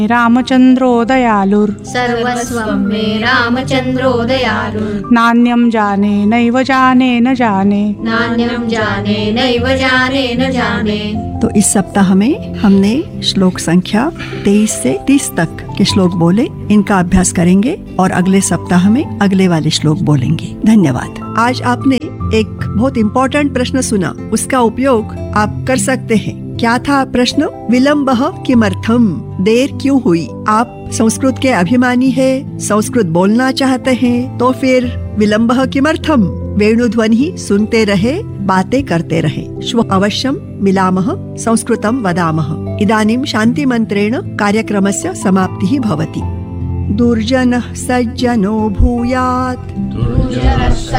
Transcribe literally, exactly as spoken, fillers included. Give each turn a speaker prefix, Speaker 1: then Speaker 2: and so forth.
Speaker 1: रामचंद्रो दयालुर्
Speaker 2: सर्वस्वं मे रामचंद्रो दयालुर्
Speaker 1: नान्यं जाने नैव जाने न जाने
Speaker 2: नान्यं जाने नैव जाने न जाने।
Speaker 3: तो इस सप्ताह में हमने श्लोक संख्या तेईस से तीस तक के श्लोक बोले, इनका अभ्यास करेंगे और अगले सप्ताह में अगले वाले श्लोक बोलेंगे। धन्यवाद। आज आपने एक बहुत इम्पोर्टेंट प्रश्न सुना, उसका उपयोग आप कर सकते हैं। क्या था प्रश्न? विलंबः किमर्थम, देर क्यों हुई? आप संस्कृत के अभिमानी है, संस्कृत बोलना चाहते हैं, तो फिर विलंबः किमर्थम वेणुध्वनि सुनते रहे, बातें करते रहे। श्व अवश्यं मिलामः, संस्कृतं वदामः। इदानीं शान्ति मंत्रेण कार्यक्रमस्य समाप्तिः भवति। दुर्जनः सज्जनो भूयात्,
Speaker 2: दुर्जनः